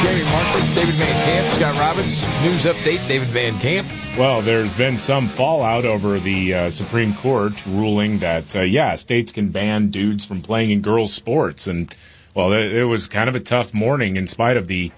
Jamie Markley, David Van Camp, Scott Robbins. News update, David Van Camp. Well, there's been some fallout over the Supreme Court ruling that, states can ban dudes from playing in girls' sports. And, well, it was kind of a tough morning in spite of the,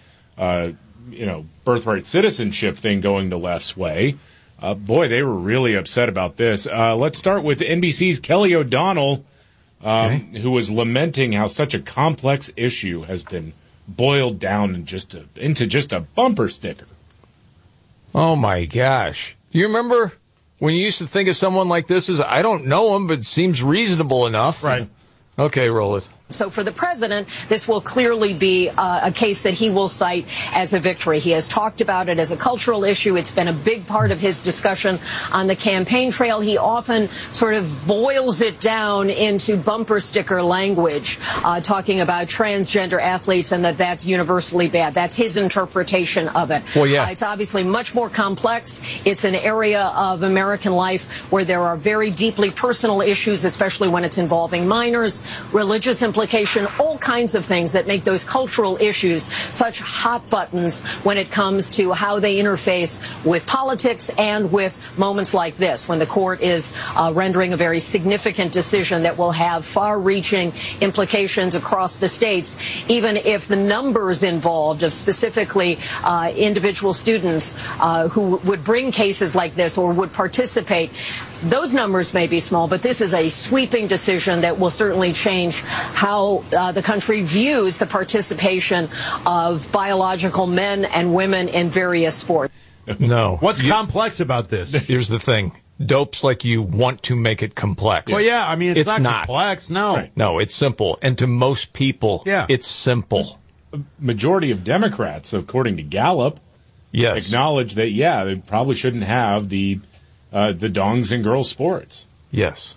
birthright citizenship thing going the left's way. Boy, they were really upset about this. Let's start with NBC's Kelly O'Donnell, who was lamenting how such a complex issue has been boiled down into just a bumper sticker. Oh, my gosh. You remember when you used to think of someone like this as, I don't know him, but seems reasonable enough? Right. Okay, roll it. So for the president, this will clearly be a case that he will cite as a victory. He has talked about it as a cultural issue. It's been a big part of his discussion on the campaign trail. He often sort of boils it down into bumper sticker language, talking about transgender athletes and that's universally bad. That's his interpretation of it. Well, yeah. It's obviously much more complex. It's an area of American life where there are very deeply personal issues, especially when it's involving minors, religious implication, all kinds of things that make those cultural issues such hot buttons when it comes to how they interface with politics and with moments like this, when the court is rendering a very significant decision that will have far-reaching implications across the states, even if the numbers involved of specifically individual students who would bring cases like this or would participate, those numbers may be small, but this is a sweeping decision that will certainly change how the country views the participation of biological men and women in various sports. No. What's complex about this? Here's the thing. Dope's like you want to make it complex. Well, yeah, I mean, it's not complex, no. Right. No, it's simple. And to most people, it's simple. A majority of Democrats, according to Gallup, acknowledge that, they probably shouldn't have the dongs in girls' sports. Yes.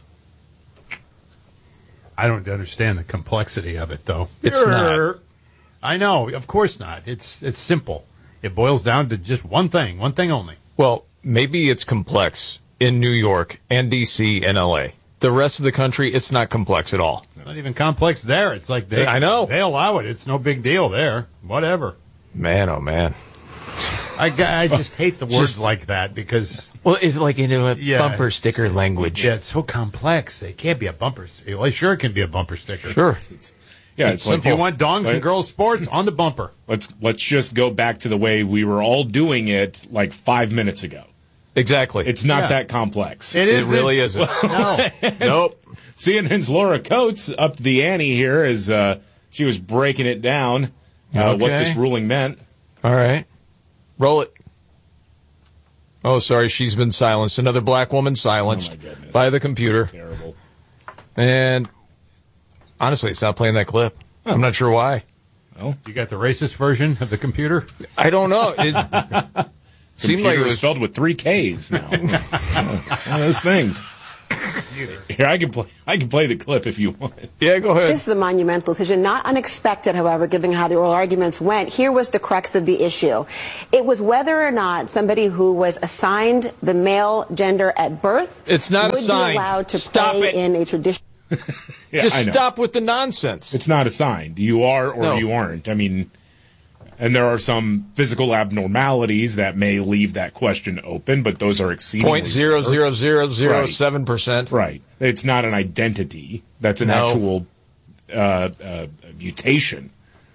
I don't understand the complexity of it, though. It's not. I know, of course not. It's simple. It boils down to just one thing only. Well, maybe it's complex in New York and D.C. and L.A. The rest of the country, it's not complex at all. It's not even complex there. It's like I know. They allow it. It's no big deal there. Whatever. Man, oh, man. I just hate the words like that because... Well, it's like bumper sticker language. Yeah, it's so complex. It can't be a bumper sticker. Well, sure it can be a bumper sticker. Sure. It's like, if you want dongs and girls sports, on the bumper. Let's just go back to the way we were all doing it like 5 minutes ago. Exactly. It's not that complex. It really isn't. No. Nope. CNN's Laura Coates upped the ante here as she was breaking it down, what this ruling meant. All right. Roll it. Oh, sorry, she's been silenced. Another black woman silenced by the computer. Terrible. And honestly, it's not playing that clip. Huh. I'm not sure why. Well, you got the racist version of the computer? I don't know. It seemed like it was spelled with 3 Ks now. One of those things. Here, I can play the clip if you want. Yeah, go ahead. This is a monumental decision, not unexpected, however, given how the oral arguments went. Here was the crux of the issue. It was whether or not somebody who was assigned the male gender at birth would be allowed to play in a traditional... Just stop with the nonsense. It's not assigned. You are or you aren't. I mean... And there are some physical abnormalities that may leave that question open, but those are exceedingly 0.00007%. Right. It's not an identity. That's an actual mutation.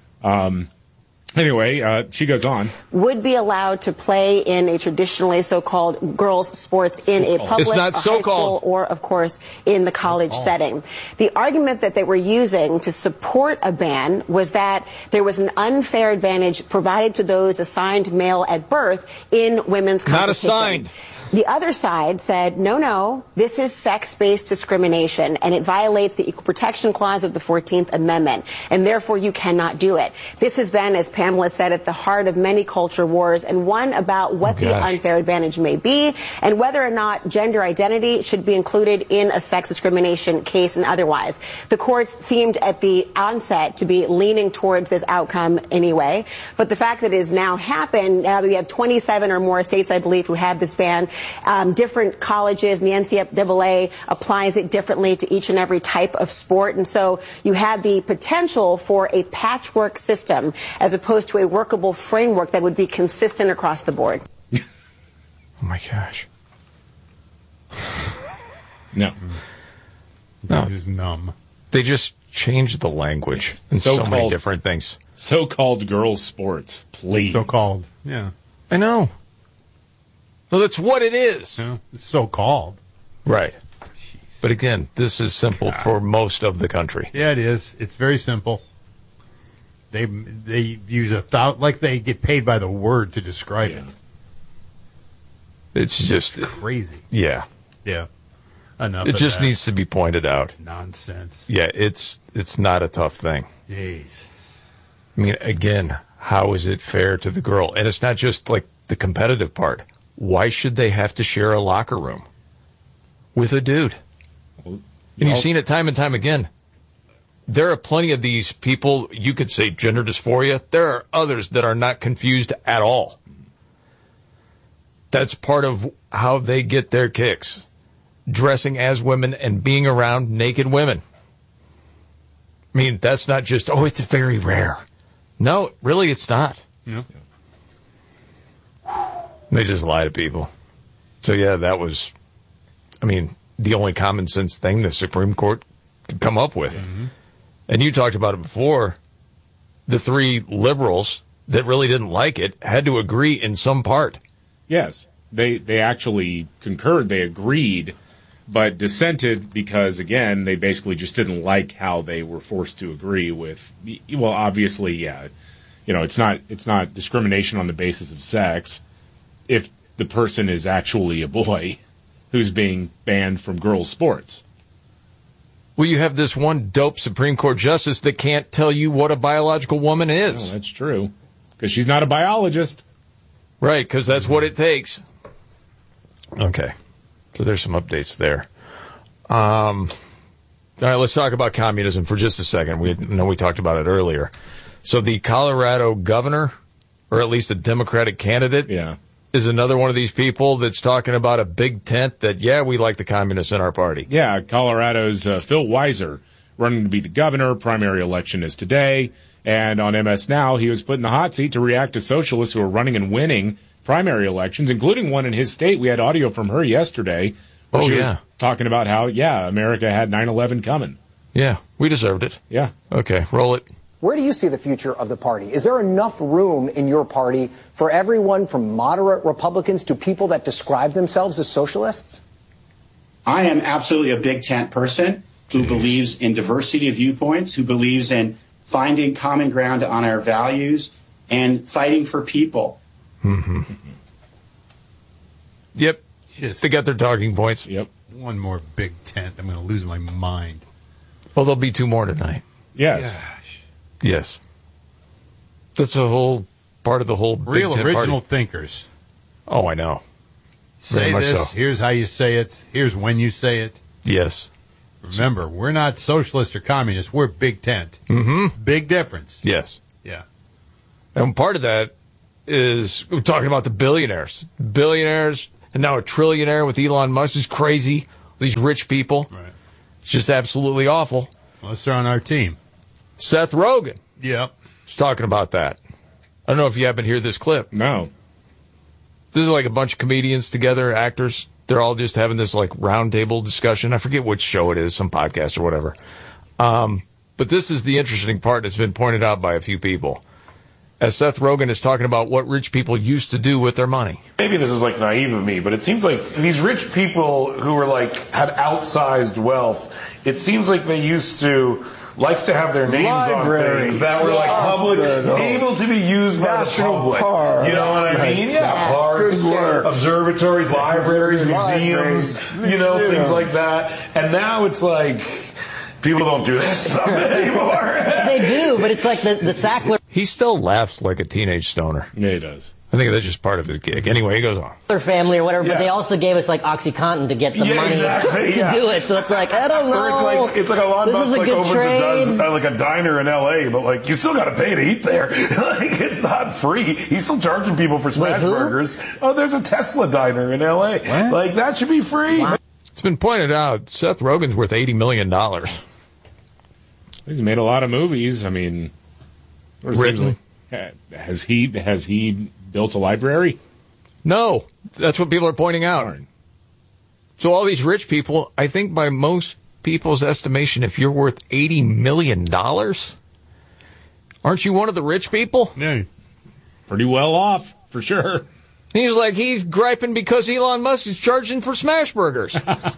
Anyway, she goes on. Would be allowed to play in a traditionally so-called girls' sports in a public, it's not high school, or, of course, in the college setting. The argument that they were using to support a ban was that there was an unfair advantage provided to those assigned male at birth in women's competition. Not assigned. The other side said, no, this is sex-based discrimination, and it violates the Equal Protection Clause of the 14th Amendment, and therefore you cannot do it. This has been, as Pamela said, at the heart of many culture wars, and one about what the unfair advantage may be, and whether or not gender identity should be included in a sex discrimination case and otherwise. The courts seemed at the onset to be leaning towards this outcome anyway, but the fact that it has now happened, now that we have 27 or more states, I believe, who have this ban, Different colleges and the NCAA applies it differently to each and every type of sport. And so you have the potential for a patchwork system as opposed to a workable framework that would be consistent across the board. Oh, my gosh. No. No. Just numb. They just changed the language and so many different things. So-called girls' sports, please. So-called, yeah. I know. Well, that's what it is. Yeah, it's so-called. Right. Jeez. But again, this is simple for most of the country. Yeah, it is. It's very simple. They use like they get paid by the word to describe it. It's just crazy. Yeah. Yeah. Enough. It just needs to be pointed out. Nonsense. Yeah, it's not a tough thing. Jeez. I mean, again, how is it fair to the girl? And it's not just like the competitive part. Why should they have to share a locker room with a dude? And you've seen it time and time again. There are plenty of these people, you could say gender dysphoria. There are others that are not confused at all. That's part of how they get their kicks. Dressing as women and being around naked women. I mean, that's not just, it's very rare. No, really, it's not. Yeah. They just lie to people. So, yeah, that was, the only common sense thing the Supreme Court could come up with. Mm-hmm. And you talked about it before. The three liberals that really didn't like it had to agree in some part. Yes. They actually concurred. They agreed, but dissented because, again, they basically just didn't like how they were forced to agree with. Well, obviously, yeah. It's not discrimination on the basis of sex if the person is actually a boy who's being banned from girls' sports. Well, you have this one dope Supreme Court justice that can't tell you what a biological woman is. Oh, that's true. Because she's not a biologist. Right, because that's what it takes. Okay. So there's some updates there. All right, let's talk about communism for just a second. We talked about it earlier. So the Colorado governor, or at least a Democratic candidate, is another one of these people that's talking about a big tent that, we like the communists in our party. Yeah, Colorado's Phil Weiser running to be the governor. Primary election is today. And on MS Now, he was put in the hot seat to react to socialists who are running and winning primary elections, including one in his state. We had audio from her yesterday. She was talking about how, America had 9/11 coming. Yeah, we deserved it. Yeah. Okay, roll it. Where do you see the future of the party? Is there enough room in your party for everyone from moderate Republicans to people that describe themselves as socialists? I am absolutely a big tent person who believes in diversity of viewpoints, who believes in finding common ground on our values and fighting for people. Mm-hmm. Yep. They got their talking points. Yep. One more big tent. I'm going to lose my mind. Well, there'll be two more tonight. Yes. Gosh. Yes. That's a whole part of the whole real big tent original party. thinkers. Oh, I know. Say Very this. much so. Here's how you say it. Here's when you say it. Yes. Remember, we're not socialist or communist. We're big tent. Mm-hmm. Big difference. Yes. Yeah. And part of that is we're talking about the billionaires. Billionaires, and now a trillionaire with Elon Musk is crazy. These rich people. Right. It's just absolutely awful. Unless they're on our team. Seth Rogen. Yep. Is talking about that. I don't know if you happen to hear this clip. No. This is like a bunch of comedians together, actors. They're all just having this like roundtable discussion. I forget which show it is, some podcast or whatever. But this is the interesting part that's been pointed out by a few people. As Seth Rogen is talking about what rich people used to do with their money. Maybe this is like naive of me, but it seems like these rich people who were like had outsized wealth, it seems like they used to like to have their names on things that were like public, able to be used by the public. Park. You know what I mean? Yeah, parks, observatories, libraries, museums, things like that. And now it's like people don't do that stuff anymore. They do, but it's like the Sackler. He still laughs like a teenage stoner. Yeah, he does. I think that's just part of his gig. Anyway, he goes on. Their family or whatever, but they also gave us like OxyContin to get the money to do it. So it's like, I don't know. It's like Elon Musk like opens and does like a diner in L.A., but like you still got to pay to eat there. Like it's not free. He's still charging people for smash burgers. Oh, there's a Tesla diner in L.A. What? Like that should be free. Wow. It's been pointed out Seth Rogen's worth $80 million. He's made a lot of movies. I mean, written. Has he built a library? No, that's what people are pointing out. So all these rich people, I think by most people's estimation, if you're worth $80 million, aren't you one of the rich people? Yeah, pretty well off, for sure. He's griping because Elon Musk is charging for smash burgers.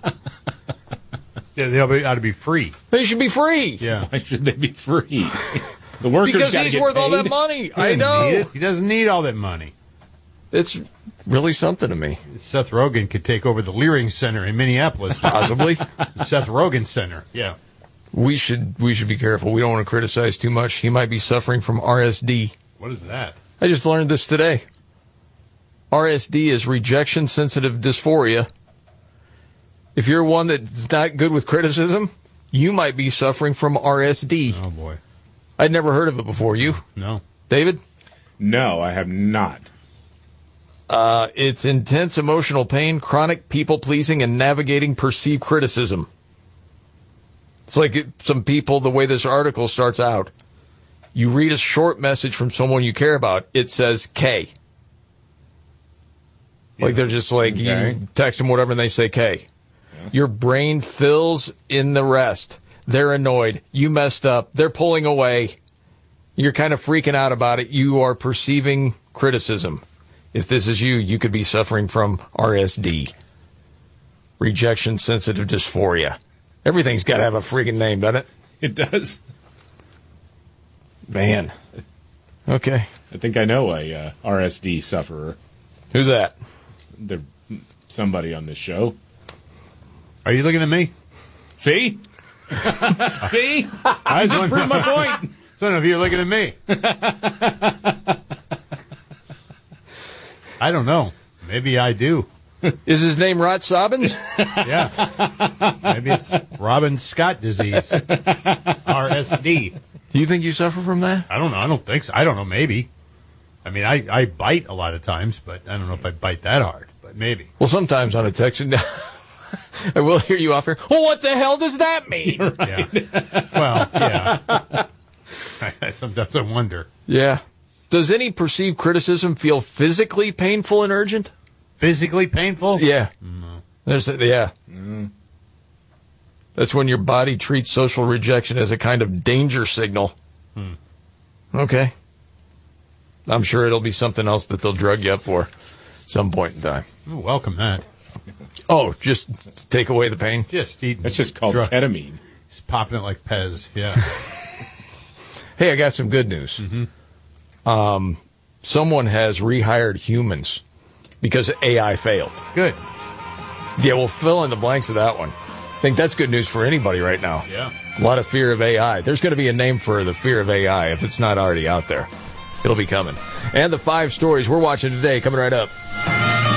Yeah, they ought to be free. They should be free. Yeah. Why should they be free? The workers because gotta he's get worth paid. all that money. I know. He doesn't need all that money. It's really something to me. Seth Rogen could take over the Leering Center in Minneapolis. Possibly. Seth Rogen Center. Yeah. We should be careful. We don't want to criticize too much. He might be suffering from RSD. What is that? I just learned this today. RSD is rejection-sensitive dysphoria. If you're one that's not good with criticism, you might be suffering from RSD. Oh, boy. I'd never heard of it before. You? No. David? No, I have not. It's intense emotional pain, chronic people-pleasing, and navigating perceived criticism. It's like some people, the way this article starts out, you read a short message from someone you care about, it says K. Like they're just like, you text them whatever and they say K. Yeah. Your brain fills in the rest. They're annoyed. You messed up. They're pulling away. You're kind of freaking out about it. You are perceiving criticism. If this is you, you could be suffering from RSD. Rejection-sensitive dysphoria. Everything's got to have a freaking name, doesn't it? It does. Man. Okay. I think I know a RSD sufferer. Who's that? They're somebody on this show. Are you looking at me? See? See? I just proved my point. So I don't know if you're looking at me. I don't know. Maybe I do. Is his name Rod Sobbins? Yeah. Maybe it's Robin Scott disease. RSD. Do you think you suffer from that? I don't know. I don't think so. I don't know. Maybe. I mean, I bite a lot of times, but I don't know if I bite that hard. But maybe. Well, sometimes on a text, I will hear you off here. Well, what the hell does that mean? Right. Yeah. Well, yeah. Sometimes I wonder. Yeah. Does any perceived criticism feel physically painful and urgent? Physically painful? Yeah. No. Yeah. Mm. That's when your body treats social rejection as a kind of danger signal. Okay. I'm sure it'll be something else that they'll drug you up for some point in time. Oh, welcome that. Oh, just take away the pain? Just eating. That's just called ketamine. It's popping it like Pez, yeah. Hey, I got some good news. Mm-hmm. Someone has rehired humans because AI failed. Good. Yeah, we'll fill in the blanks of that one. I think that's good news for anybody right now. Yeah. A lot of fear of AI. There's going to be a name for the fear of AI if it's not already out there. It'll be coming. And the 5 stories we're watching today coming right up.